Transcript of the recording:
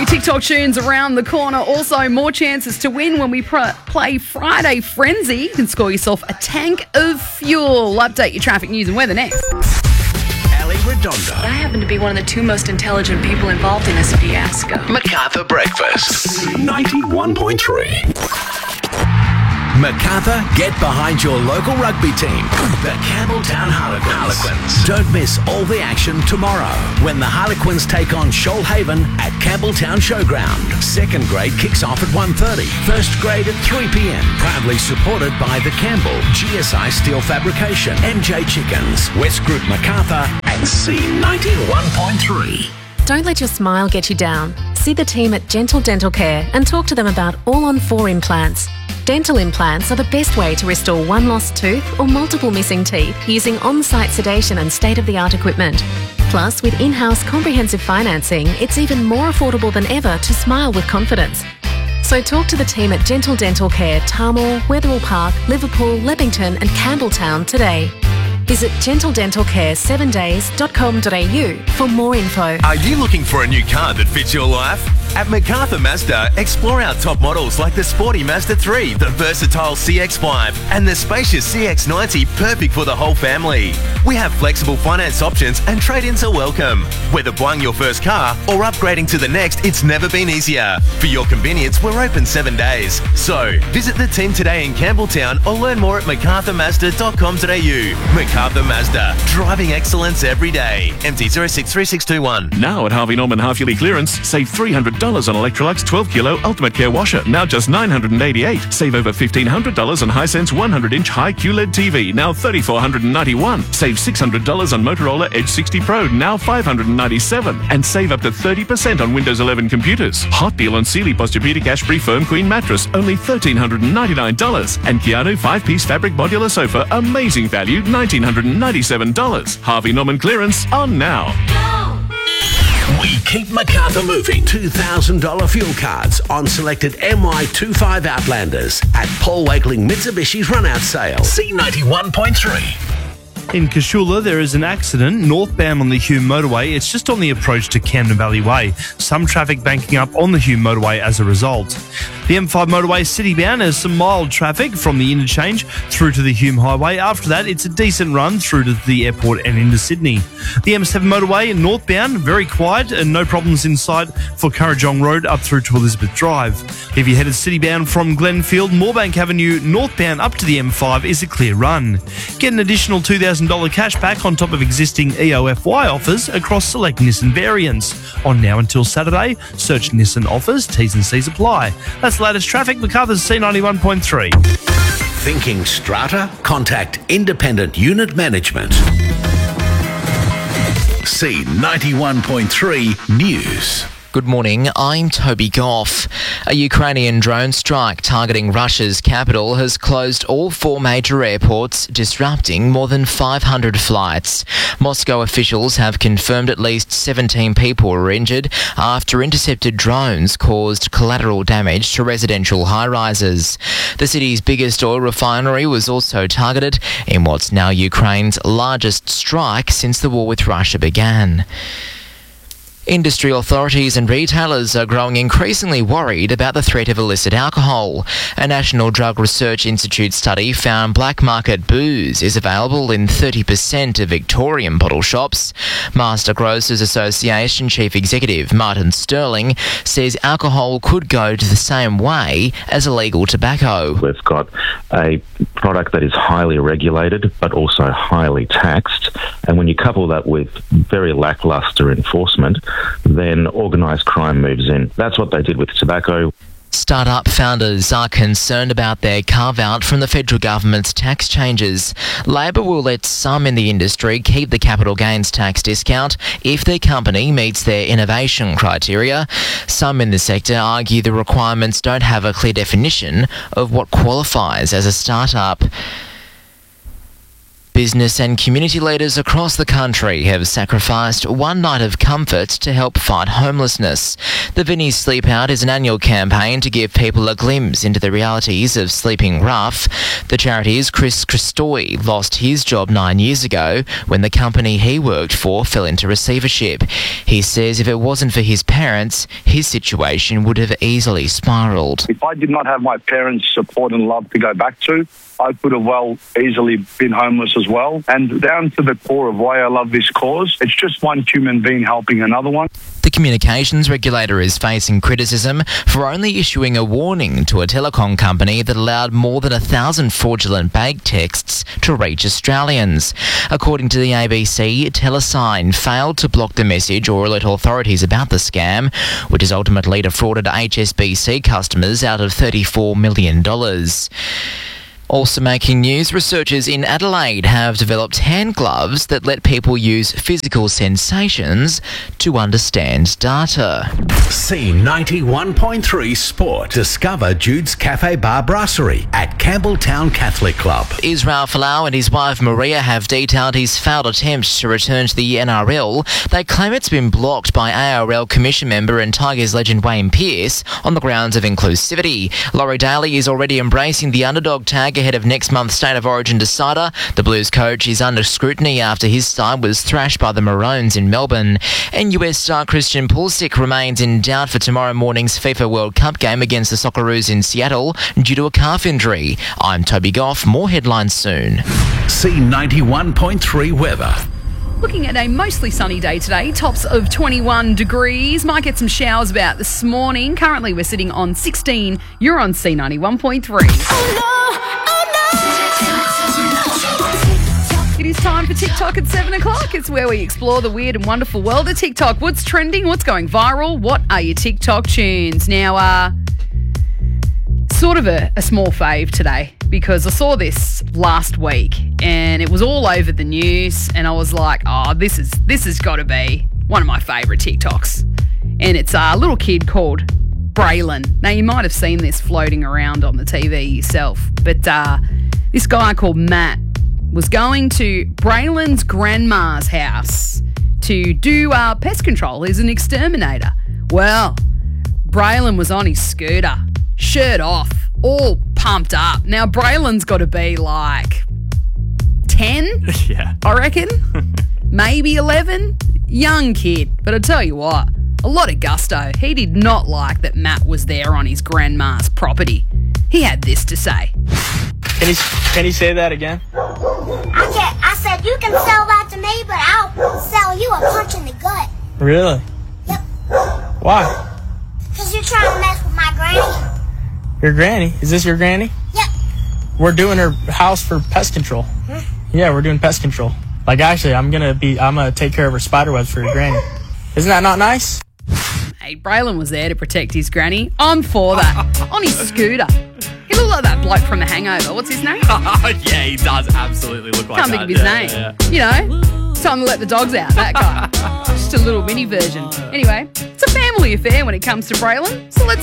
TikTok tunes around the corner. Also, more chances to win when we play Friday Frenzy. You can score yourself a tank of fuel. Update your traffic news and weather next. Ali Redondo. I happen to be one of the two most intelligent people involved in this fiasco. MacArthur Breakfast. 91.3. MacArthur, get behind your local rugby team, the Campbelltown Harlequins. Don't miss all the action tomorrow when the Harlequins take on Shoalhaven at Campbelltown Showground. Second grade kicks off at 1:30, first grade at 3 p.m. Proudly supported by the Campbell, GSI Steel Fabrication, MJ Chickens, West Group MacArthur and C91.3. Don't let your smile get you down. See the team at Gentle Dental Care and talk to them about all-on-4 implants. Dental implants are the best way to restore one lost tooth or multiple missing teeth using on-site sedation and state-of-the-art equipment. Plus, with in-house comprehensive financing, it's even more affordable than ever to smile with confidence. So talk to the team at Gentle Dental Care, Tarmore, Wetherill Park, Liverpool, Leppington and Campbelltown today. Visit gentledentalcare7days.com.au for more info. Are you looking for a new car that fits your life? At MacArthur Mazda, explore our top models like the sporty Mazda 3, the versatile CX-5 and the spacious CX-90, perfect for the whole family. We have flexible finance options and trade-ins are welcome. Whether buying your first car or upgrading to the next, it's never been easier. For your convenience, we're open 7 days. So, visit the team today in Campbelltown or learn more at macarthurmazda.com.au. MacArthur Mazda, driving excellence every day. MT063621. Now at Harvey Norman half-yearly clearance, save $300 on Electrolux 12 kilo Ultimate Care washer, now just $988. Save over $1,500 on Hisense 100-inch high QLED TV, now $3,491. Save $600 on Motorola Edge 60 Pro, now $597. And save up to 30% on Windows 11 computers. Hot deal on Sealy Posturepedic Ashbury Firm Queen mattress, only $1,399. And Keanu 5-piece fabric modular sofa, amazing value, $1,997. Harvey Norman clearance on now. We keep MacArthur moving. $2,000 fuel cards on selected MY25 Outlanders at Paul Wakeling Mitsubishi's run-out sale. C91.3. In Cashula, there is an accident northbound on the Hume motorway. It's just on the approach to Camden Valley Way. Some traffic banking up on the Hume motorway as a result. The M5 motorway citybound has some mild traffic from the interchange through to the Hume Highway. After that, it's a decent run through to the airport and into Sydney. The M7 motorway northbound, very quiet and no problems inside for Currajong Road up through to Elizabeth Drive. If you're headed citybound from Glenfield, Moorebank Avenue northbound up to the M5 is a clear run. Get an additional $2,000 cash back on top of existing EOFY offers across select Nissan variants. On now until Saturday, search Nissan offers, T's and C's apply. That's the latest traffic. MacArthur's C91.3. Thinking strata? Contact Independent Unit Management. C91.3 News. Good morning, I'm Toby Goff. A Ukrainian drone strike targeting Russia's capital has closed all 4 major airports, disrupting more than 500 flights. Moscow officials have confirmed at least 17 people were injured after intercepted drones caused collateral damage to residential high-rises. The city's biggest oil refinery was also targeted in what's now Ukraine's largest strike since the war with Russia began. Industry authorities and retailers are growing increasingly worried about the threat of illicit alcohol. A National Drug Research Institute study found black market booze is available in 30% of Victorian bottle shops. Master Grocers Association Chief Executive Martin Sterling says alcohol could go to the same way as illegal tobacco. We've got a product that is highly regulated but also highly taxed, and when you couple that with very lacklustre enforcement, then organised crime moves in. That's what they did with tobacco. Startup founders are concerned about their carve-out from the federal government's tax changes. Labor will let some in the industry keep the capital gains tax discount if their company meets their innovation criteria. Some in the sector argue the requirements don't have a clear definition of what qualifies as a startup. Business and community leaders across the country have sacrificed one night of comfort to help fight homelessness. The Vinnie's Sleep Out is an annual campaign to give people a glimpse into the realities of sleeping rough. The charity's Chris Christoy lost his job 9 years ago when the company he worked for fell into receivership. He says if it wasn't for his parents, his situation would have easily spiralled. If I did not have my parents' support and love to go back to, I could have well easily been homeless as well. And down to the core of why I love this cause, it's just one human being helping another one. The communications regulator is facing criticism for only issuing a warning to a telecom company that allowed more than 1,000 fraudulent bank texts to reach Australians. According to the ABC, Telesign failed to block the message or alert authorities about the scam, which has ultimately defrauded HSBC customers out of $34 million. Also making news, researchers in Adelaide have developed hand gloves that let people use physical sensations to understand data. C91.3 Sport. Discover Jude's Cafe Bar Brasserie at Campbelltown Catholic Club. Israel Folau and his wife Maria have detailed his failed attempt to return to the NRL. They claim it's been blocked by ARL Commission member and Tigers legend Wayne Pearce on the grounds of inclusivity. Laurie Daly is already embracing the underdog tag ahead of next month's State of Origin decider. The Blues coach is under scrutiny after his side was thrashed by the Maroons in Melbourne. And US star Christian Pulisic remains in doubt for tomorrow morning's FIFA World Cup game against the Socceroos in Seattle due to a calf injury. I'm Toby Goff. More headlines soon. C91.3 weather. Looking at a mostly sunny day today, tops of 21 degrees. Might get some showers about this morning. Currently we're sitting on 16. You're on C91.3. It is time for TikTok at 7 o'clock. It's where we explore the weird and wonderful world of TikTok. What's trending? What's going viral? What are your TikTok tunes? Now, sort of a small fave today because I saw this last week and it was all over the news and I was like, oh, this has got to be one of my favourite TikToks. And it's a little kid called Braylon. Now, you might have seen this floating around on the TV yourself, but this guy called Matt was going to Braylon's grandma's house to do pest control. He's an exterminator. Well, Braylon was on his scooter, shirt off, all pumped up. Now, Braylon's got to be like 10, yeah, I reckon. Maybe 11. Young kid. But I tell you what, a lot of gusto. He did not like that Matt was there on his grandma's property. He had this to say. Can you say that again? I said, you can sell that to me, but I'll sell you a punch in the gut. Really? Yep. Why? Because you're trying to mess with my granny. Your granny? Is this your granny? Yep. We're doing her house for pest control. Yeah, we're doing pest control. Like, actually, I'm gonna take care of her spider webs for your granny. Isn't that not nice? Hey, Braylon was there to protect his granny. I'm for that. On his scooter. He looked like that bloke from The Hangover. What's his name? Yeah, he does absolutely look like Can't think of his name. Yeah. You know, time to let the dogs out, that guy. Just a little mini version. Anyway, it's a family affair when it comes to Braylon, so let's